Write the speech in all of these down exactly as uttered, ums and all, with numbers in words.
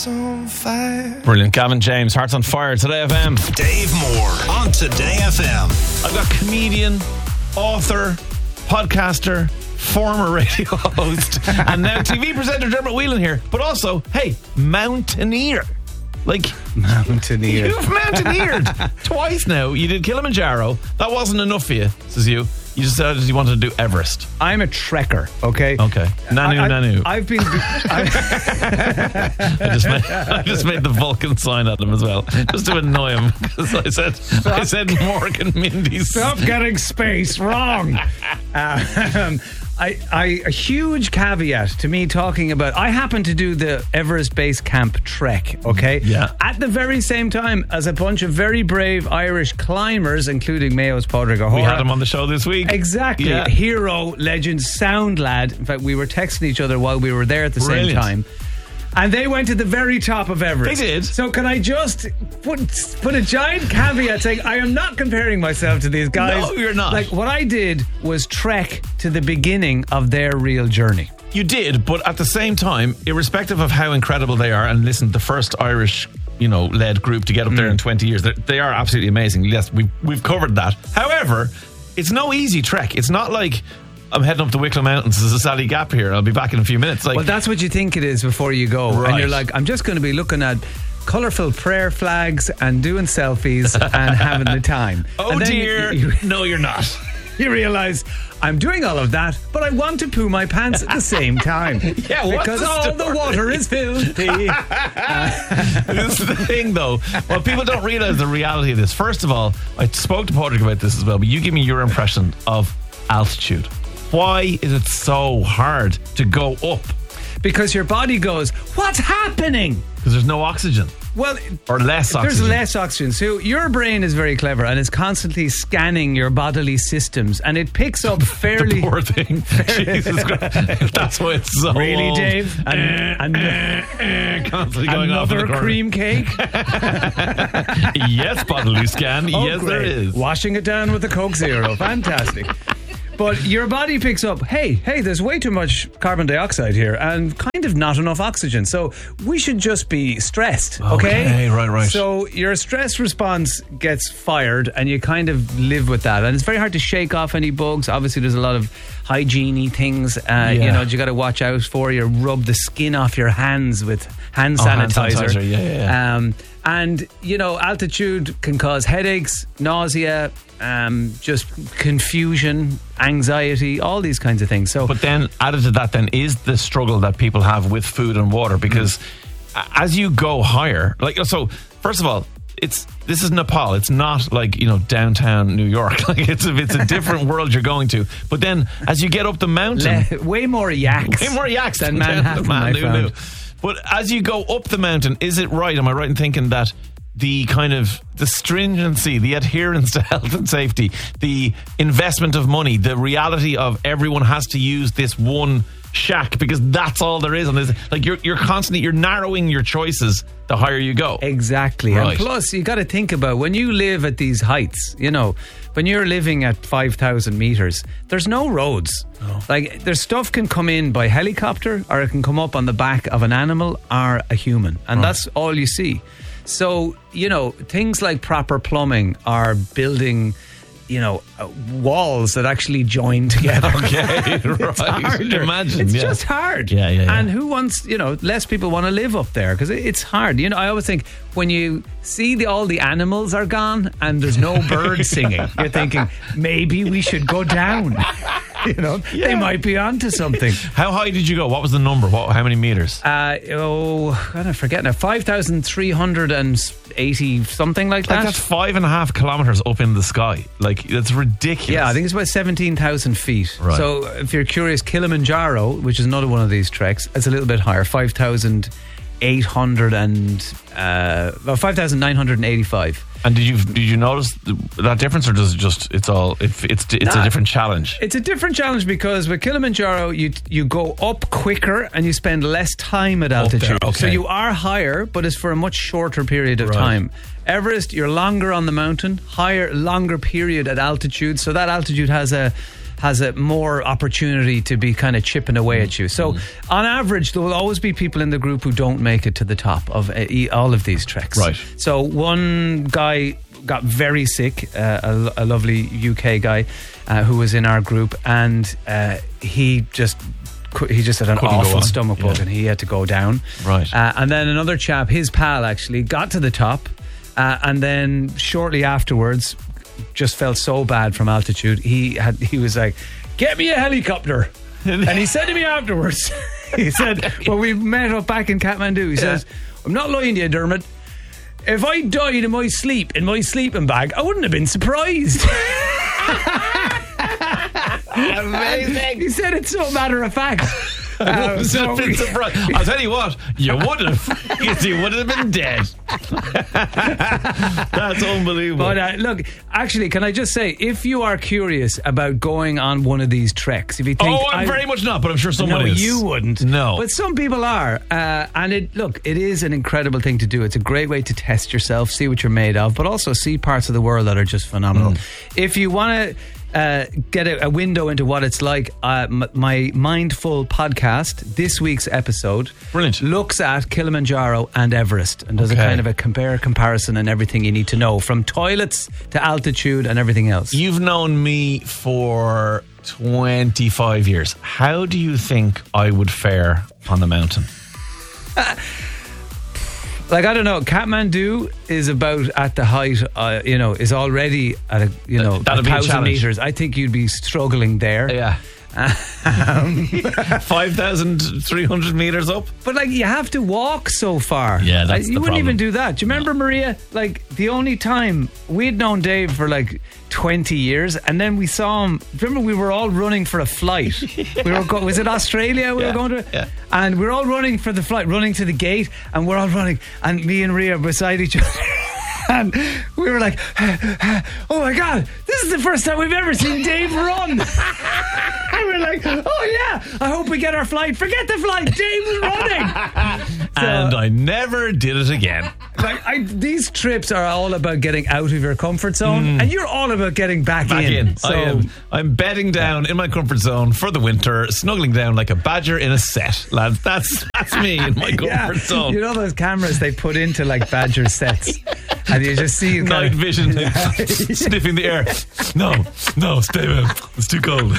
Brilliant. Gavin James, Hearts on Fire, Today F M. Dave Moore on Today F M. I've got comedian, author, podcaster, former radio host, and now T V presenter Dermot Whelan here. But also, hey, mountaineer. Like, Mountaineer. You've mountaineered twice now. You did Kilimanjaro. That wasn't enough for you, says you. You decided you wanted to do Everest. I'm a trekker, okay? Okay. Nanu, I, I, nanu. I've been... I, I just made, I just made the Vulcan sign at him as well, just to annoy him, because I said Stop. I said Morgan Mindy's. Stop getting space wrong. Uh, um, I, I a huge caveat to me talking about. I happen to do the Everest Base Camp trek. Okay, yeah. At the very same time as a bunch of very brave Irish climbers, including Mayo's Padraig O'Hara. We had him on the show this week. Exactly, yeah. Hero, legend, sound lad. In fact, we were texting each other while we were there at the Brilliant. same time. And they went to the very top of Everest. They did. So can I just put put a giant caveat saying I am not comparing myself to these guys. No, you're not. Like, what I did was trek to the beginning of their real journey. You did, but at the same time, irrespective of how incredible they are, and listen, the first Irish, you know, led group to get up mm. there in twenty years, they are absolutely amazing. Yes, we've, we've covered that. However, it's no easy trek. It's not like I'm heading up the Wicklow Mountains. There's a Sally Gap here. I'll be back in a few minutes. Like, well, that's what you think it is before you go. Right. And you're like, I'm just going to be looking at colourful prayer flags and doing selfies and having the time. Oh, and dear. You, you, no, you're not. You realise I'm doing all of that, but I want to poo my pants at the same time. Yeah, what's because the all story? the water is filthy. uh, This is the thing, though. Well, people don't realise the reality of this. First of all, I spoke to Padraig about this as well, but you give me your impression of altitude. Why is it so hard to go up? Because your body goes, what's happening? Because there's no oxygen. Well, or less oxygen. There's less oxygen. So your brain is very clever and is constantly scanning your bodily systems, and it picks up fairly. The poor thing. Jesus Christ. That's why it's so really, old. Dave. And, and constantly going another off in the cream cake. Yes, bodily scan. Oh, yes, great. there is. Washing it down with the Coke Zero. Fantastic. But your body picks up, hey, hey, there's way too much carbon dioxide here and kind of not enough oxygen. So we should just be stressed, okay? Okay, right, right. So your stress response gets fired and you kind of live with that. And it's very hard to shake off any bugs. Obviously, there's a lot of hygiene-y things, uh, yeah. you know, you got to watch out for. You rub the skin off your hands with hand oh, sanitizer. Hand sanitizer, yeah, yeah. yeah. Um, and, you know, altitude can cause headaches, nausea, um, just confusion, anxiety, all these kinds of things. So, but then added to that then is the struggle that people have with food and water, because mm. as you go higher, like, so first of all, it's this is Nepal. It's not like, you know, downtown New York. Like it's a, it's a different world you're going to. But then as you get up the mountain, Le- way more yaks, way more yaks than Manhattan. Man, I found. But as you go up the mountain, is it right? Am I right in thinking that the kind of the stringency, the adherence to health and safety, the investment of money, the reality of everyone has to use this one shack because that's all there is on this, like you're you're constantly you're narrowing your choices the higher you go. Exactly. Right. And plus you got to think about when you live at these heights, you know, when you're living at five thousand meters, there's no roads. No. Like there's stuff can come in by helicopter or it can come up on the back of an animal or a human, and right. that's all you see. So, you know, things like proper plumbing are building, you know, uh, walls that actually join together. Okay, right. Harder. Imagine. It's yeah. just hard. Yeah, yeah, yeah. And who wants, you know, less people want to live up there because it's hard. You know, I always think when you see the, all the animals are gone and there's no birds singing, you're thinking maybe we should go down. You know, yeah. they might be onto something. How high did you go? What was the number? What? How many meters? Uh, oh, I forget now. five thousand three hundred eighty, something like that. Like that's five and a half kilometres up in the sky. Like, that's ridiculous. Yeah, I think it's about seventeen thousand feet. Right. So, if you're curious, Kilimanjaro, which is another one of these treks, it's a little bit higher, five thousand eight hundred and uh, well, five thousand nine hundred eighty-five. And did you did you notice that difference, or does it just it's all it's it's, it's nah, a different challenge? It's a different challenge because with Kilimanjaro you you go up quicker and you spend less time at altitude. Okay. So you are higher, but it's for a much shorter period of right. time. Everest, you're longer on the mountain, higher, longer period at altitude. So that altitude has a has a more opportunity to be kind of chipping away at you. So on average, there will always be people in the group who don't make it to the top of uh, all of these treks. Right. So one guy got very sick, uh, a, a lovely U K guy uh, who was in our group, and uh, he just he just had an Couldn't go awful on. stomach bug, Yeah. and he had to go down. Right. Uh, and then another chap, his pal actually, got to the top, uh, and then shortly afterwards, just felt so bad from altitude. He had he was like, "Get me a helicopter." And he said to me afterwards, he said, well, we met up back in Kathmandu. He says, "I'm not lying to you, Dermot. If I died in my sleep, in my sleeping bag, I wouldn't have been surprised." Amazing. He said it's so matter of fact. Uh, so Been surprised. I'll tell you what, you would have. You would have been dead. That's unbelievable. But uh, look, actually, can I just say, if you are curious about going on one of these treks, if you think, oh, I'm I- very much not, but I'm sure someone no, is. you wouldn't. No. But some people are. Uh, and it look, it is an incredible thing to do. It's a great way to test yourself, see what you're made of, but also see parts of the world that are just phenomenal. Mm. If you want to uh, get a, a window into what it's like, uh, m- my Mindful podcast, this week's episode, Brilliant. looks at Kilimanjaro and Everest and does Okay. a kind of a compare comparison and everything you need to know, from toilets to altitude and everything else. You've known me for twenty-five years. How do you think I would fare on the mountain? Like, I don't know, Kathmandu is about at the height, uh, you know, is already at a, you know, That'd a be a thousand challenge. meters. I think you'd be struggling there. Yeah. five thousand three hundred meters up. But like, you have to walk so far. Yeah, that's Like, the you wouldn't problem. even do that. Do you remember, Maria? Like, the only time we'd known Dave for like twenty years, and then we saw him. Remember, we were all running for a flight. We were go- was it Australia we Yeah, were going to? yeah. And we we're all running for the flight, running to the gate, and we're all running, and me and Ria beside each other. And we were like, "Oh my God, this is the first time we've ever seen Dave run." And we're like, "Oh yeah, I hope we get our flight. Forget the flight, Dave's running." So, And I never did it again. like, I, these trips are all about getting out of your comfort zone, and you're all about getting back, Back in. So I am, I'm bedding down in my comfort zone for the winter, snuggling down like a badger in a set, lads. That's that's me in my comfort yeah, zone. you know those cameras they put into like badger sets, and you just see it Night kind of- vision, sniffing the air. No, no, stay away. It's too cold.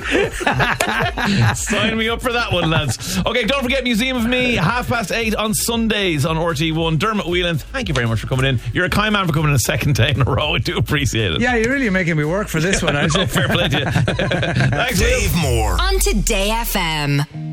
Sign me up for that one, lads. Okay, don't forget Museum of Me, half past eight on Sundays on R T one. Dermot Whelan, thank you very much for coming in. You're a kind man for coming in a second day in a row. I do appreciate it. Yeah, you're really making me work for this one. No, fair play to you. Thanks, Whelan. Dave Moore. On Today F M.